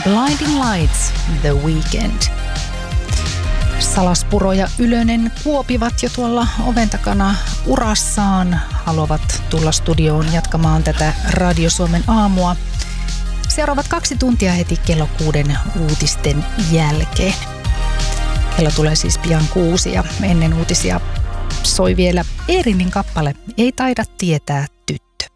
Blinding Lights, The Weeknd. Salaspuro ja Ylönen kuopivat jo tuolla oven takana urassaan. Haluavat tulla studioon jatkamaan tätä Radio Suomen aamua. Seuraavat 2 tuntia heti kello 6 uutisten jälkeen. Kello tulee siis pian 6 ja ennen uutisia soi vielä Eerinin kappale Ei taida tietää